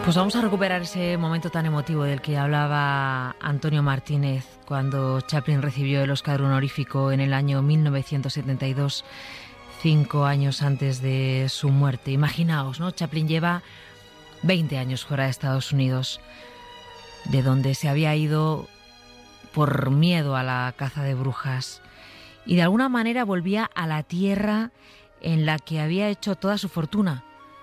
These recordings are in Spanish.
Pues vamos a recuperar ese momento tan emotivo del que hablaba Antonio Martínez cuando Chaplin recibió el Oscar honorífico en el año 1972, 5 años antes de su muerte. Imaginaos, ¿no? Chaplin lleva 20 años fuera de Estados Unidos, de donde se había ido por miedo a la caza de brujas, y de alguna manera volvía a la tierra en la que había hecho toda su fortuna.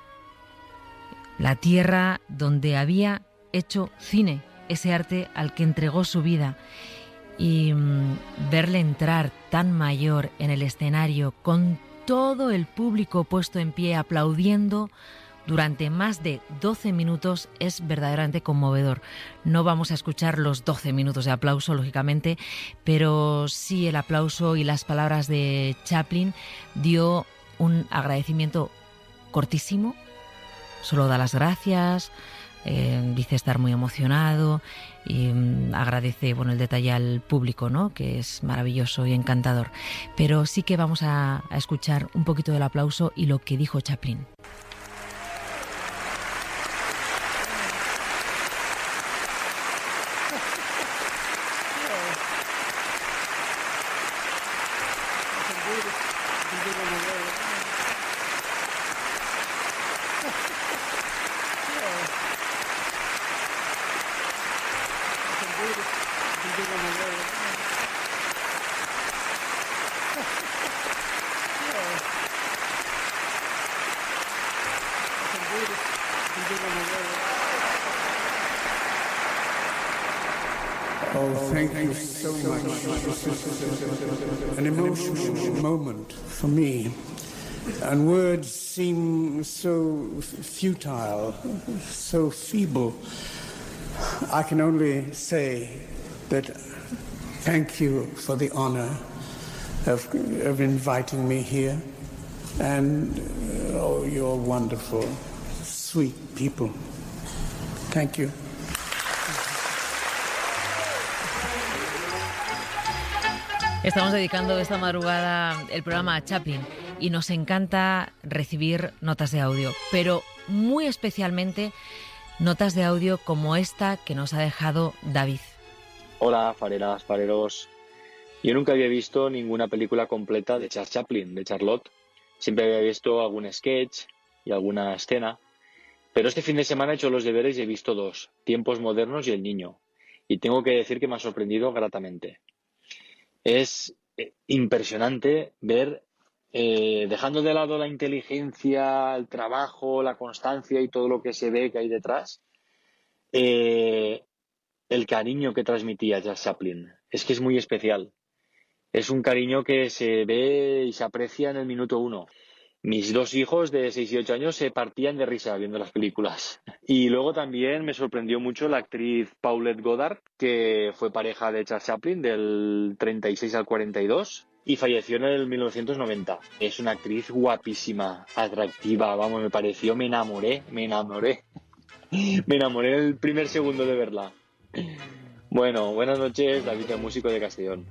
La tierra donde había hecho cine, ese arte al que entregó su vida. Y verle entrar tan mayor en el escenario con todo el público puesto en pie aplaudiendo durante más de 12 minutos es verdaderamente conmovedor. No vamos a escuchar los 12 minutos de aplauso, lógicamente, pero sí el aplauso y las palabras de Chaplin. Dio un agradecimiento cortísimo. Solo da las gracias, dice estar muy emocionado y agradece el detalle al público, ¿no?, que es maravilloso y encantador. Pero sí que vamos a escuchar un poquito del aplauso y lo que dijo Chaplin. Oh, thank you so much. This is an emotional moment for me. And words seem so futile, so feeble. I can only say that thank you for the honor of inviting me here. And, oh, you're wonderful, sweet people. Thank you. Estamos dedicando esta madrugada el programa a Chaplin y nos encanta recibir notas de audio, pero muy especialmente notas de audio como esta que nos ha dejado David. Hola, fareras, fareros. Yo nunca había visto ninguna película completa de Charles Chaplin, de Charlotte. Siempre había visto algún sketch y alguna escena, pero este fin de semana he hecho los deberes y he visto dos, Tiempos modernos y El niño, y tengo que decir que me ha sorprendido gratamente. Es impresionante ver, dejando de lado la inteligencia, el trabajo, la constancia y todo lo que se ve que hay detrás, el cariño que transmitía Charles Chaplin. Es que es muy especial. Es un cariño que se ve y se aprecia en el minuto uno. Mis dos hijos de 6 y 8 años se partían de risa viendo las películas. Y luego también me sorprendió mucho la actriz Paulette Goddard, que fue pareja de Charles Chaplin del 36 al 42 y falleció en el 1990. Es una actriz guapísima, atractiva, me pareció, me enamoré. Me enamoré el primer segundo de verla. Bueno, buenas noches, David, el músico de Castellón.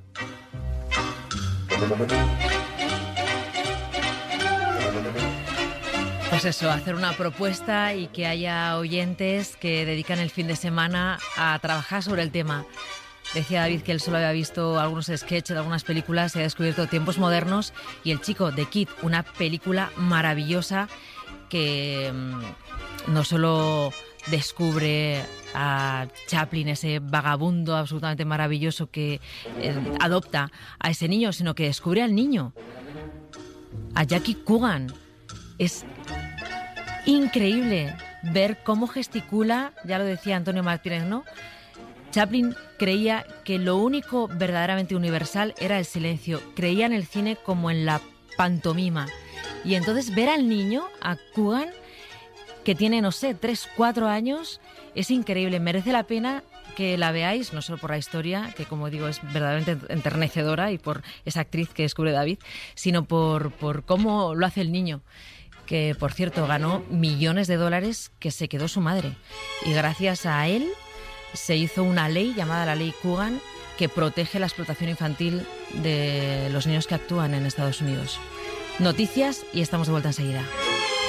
Pues eso, hacer una propuesta y que haya oyentes que dedican el fin de semana a trabajar sobre el tema. Decía David que él solo había visto algunos sketches de algunas películas, se ha descubierto Tiempos modernos y El chico de Kid, una película maravillosa que no solo descubre a Chaplin, ese vagabundo absolutamente maravilloso que adopta a ese niño, sino que descubre al niño, a Jackie Coogan. Es increíble ver cómo gesticula, ya lo decía Antonio Martínez, ¿no? Chaplin creía que lo único verdaderamente universal era el silencio. Creía en el cine como en la pantomima. Y entonces ver al niño, a Coogan, que tiene, 3, 4 años, es increíble. Merece la pena que la veáis, no solo por la historia, que como digo es verdaderamente enternecedora, y por esa actriz que descubre David, sino por cómo lo hace el niño, que por cierto ganó millones de dólares que se quedó su madre. Y gracias a él se hizo una ley llamada la Ley Coogan que protege la explotación infantil de los niños que actúan en Estados Unidos. Noticias y estamos de vuelta enseguida.